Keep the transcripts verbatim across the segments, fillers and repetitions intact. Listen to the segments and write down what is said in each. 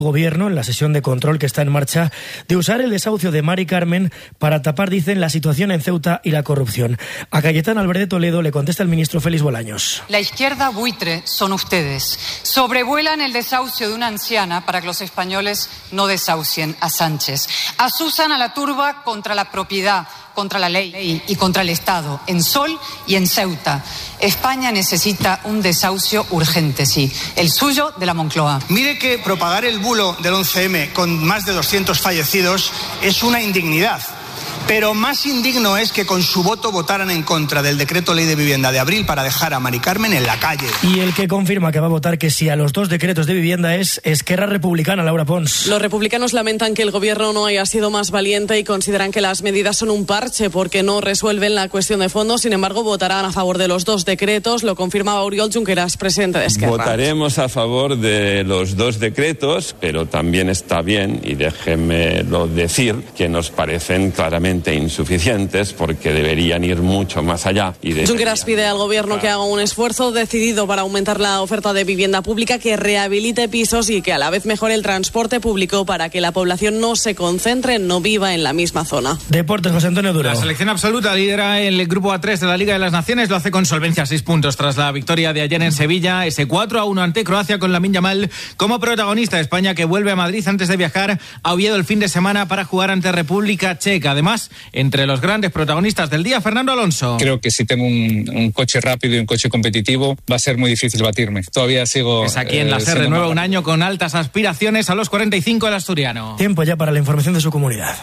Gobierno en la sesión de control que está en marcha de usar el desahucio de Mari Carmen para tapar, dicen, la situación en Ceuta y la corrupción. A Cayetana Álvarez de Toledo le contesta el ministro Félix Bolaños. La izquierda buitre son ustedes. Sobrevuelan el desahucio de una anciana para que los españoles no desahucien a Sánchez. Asusan a la turba contra la propiedad, contra la ley y contra el Estado, en Sol y en Ceuta. España necesita un desahucio urgente, sí, el suyo de la Moncloa. Mire que propagar el bulo del once eme con más de doscientos fallecidos es una indignidad. Pero más indigno es que con su voto votaran en contra del decreto ley de vivienda de abril para dejar a Mari Carmen en la calle. Y el que confirma que va a votar que sí a los dos decretos de vivienda es Esquerra Republicana, Laura Pons. Los republicanos lamentan que el gobierno no haya sido más valiente y consideran que las medidas son un parche porque no resuelven la cuestión de fondo. Sin embargo, votarán a favor de los dos decretos. Lo confirmaba Oriol Junqueras, presidente de Esquerra. Votaremos a favor de los dos decretos, pero también está bien, y déjenmelo decir, que nos parecen claramente insuficientes porque deberían ir mucho más allá. Y Junqueras pide al gobierno que haga un esfuerzo decidido para aumentar la oferta de vivienda pública, que rehabilite pisos y que a la vez mejore el transporte público para que la población no se concentre, no viva en la misma zona. Deportes, José Antonio Duro. La selección absoluta lidera el grupo A tres de la Liga de las Naciones, lo hace con solvencia, seis puntos tras la victoria de ayer en Sevilla, ese cuatro a uno ante Croacia con Lamine Yamal como protagonista. España que vuelve a Madrid antes de viajar a Oviedo el fin de semana para jugar ante República Checa. Además, entre los grandes protagonistas del día, Fernando Alonso. Creo que si tengo un, un coche rápido y un coche competitivo va a ser muy difícil batirme. Todavía sigo... Es aquí en la eh, SER, renueva un año con altas aspiraciones a los cuarenta y cinco del asturiano. Tiempo ya para la información de su comunidad.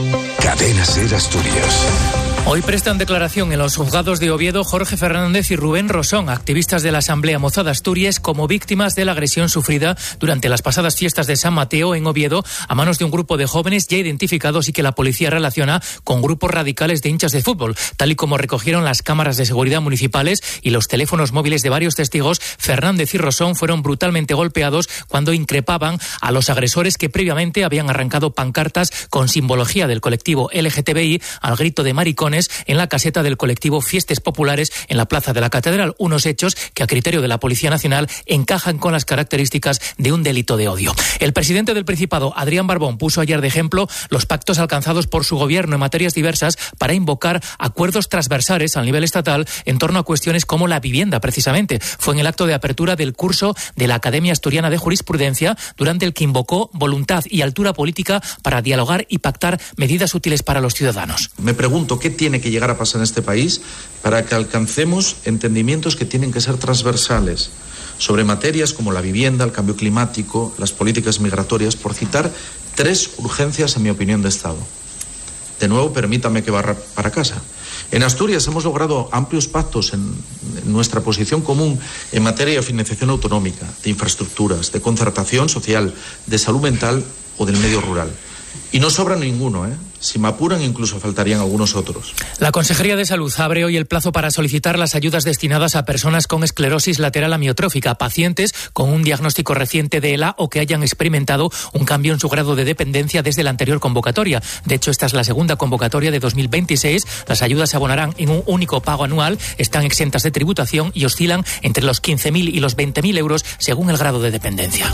Cadena SER Asturias. Hoy prestan declaración en los juzgados de Oviedo Jorge Fernández y Rubén Rosón, activistas de la Asamblea Moza de Asturias, como víctimas de la agresión sufrida durante las pasadas fiestas de San Mateo en Oviedo a manos de un grupo de jóvenes ya identificados y que la policía relaciona con grupos radicales de hinchas de fútbol. Tal y como recogieron las cámaras de seguridad municipales y los teléfonos móviles de varios testigos, Fernández y Rosón fueron brutalmente golpeados cuando increpaban a los agresores que previamente habían arrancado pancartas con simbología del colectivo L G T B I al grito de maricones en la caseta del colectivo Fiestas Populares en la Plaza de la Catedral. Unos hechos que, a criterio de la Policía Nacional, encajan con las características de un delito de odio. El presidente del Principado, Adrián Barbón, puso ayer de ejemplo los pactos alcanzados por su gobierno en materias diversas para invocar acuerdos transversales al nivel estatal en torno a cuestiones como la vivienda, precisamente. Fue en el acto de apertura del curso de la Academia Asturiana de Jurisprudencia, durante el que invocó voluntad y altura política para dialogar y pactar medidas útiles para los ciudadanos. Me pregunto qué tiene que llegar a pasar en este país para que alcancemos entendimientos que tienen que ser transversales sobre materias como la vivienda, el cambio climático, las políticas migratorias, por citar tres urgencias, en mi opinión, de Estado. De nuevo, permítame que barra para casa. En Asturias hemos logrado amplios pactos en, en nuestra posición común en materia de financiación autonómica, de infraestructuras, de concertación social, de salud mental o del medio rural. Y no sobra ninguno, ¿eh? Si me apuran, incluso faltarían algunos otros. La Consejería de Salud abre hoy el plazo para solicitar las ayudas destinadas a personas con esclerosis lateral amiotrófica, pacientes con un diagnóstico reciente de E L A o que hayan experimentado un cambio en su grado de dependencia desde la anterior convocatoria. De hecho, esta es la segunda convocatoria de dos mil veintiséis. Las ayudas se abonarán en un único pago anual, están exentas de tributación y oscilan entre los quince mil y los veinte mil euros según el grado de dependencia.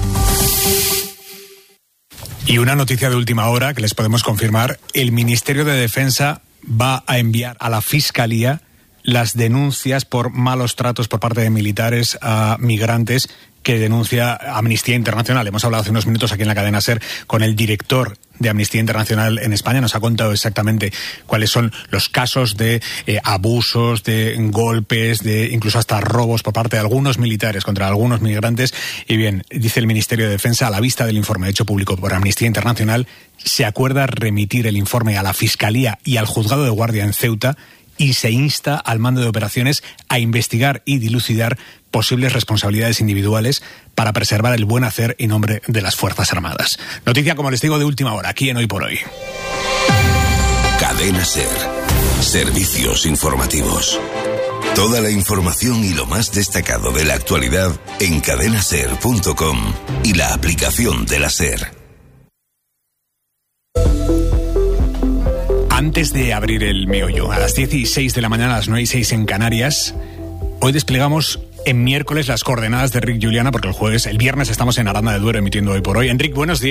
Y una noticia de última hora que les podemos confirmar: el Ministerio de Defensa va a enviar a la Fiscalía las denuncias por malos tratos por parte de militares a migrantes que denuncia Amnistía Internacional. Hemos hablado hace unos minutos aquí en la cadena SER con el director de Amnistía Internacional en España. Nos ha contado exactamente cuáles son los casos de eh, abusos, de golpes, de incluso hasta robos por parte de algunos militares contra algunos migrantes. Y bien, dice el Ministerio de Defensa, a la vista del informe hecho público por Amnistía Internacional, se acuerda remitir el informe a la Fiscalía y al Juzgado de Guardia en Ceuta, y se insta al mando de operaciones a investigar y dilucidar posibles responsabilidades individuales para preservar el buen hacer y nombre de las Fuerzas Armadas. Noticia, como les digo, de última hora, aquí en Hoy por Hoy. Cadena SER. Servicios informativos. Toda la información y lo más destacado de la actualidad en cadena ser punto com y la aplicación de la SER. Antes de abrir el meollo, a las diez y seis de la mañana, a las nueve y seis en Canarias, hoy desplegamos en miércoles las coordenadas de Enric Juliana, porque el jueves, el viernes estamos en Aranda de Duero emitiendo Hoy por Hoy. Enric, buenos días.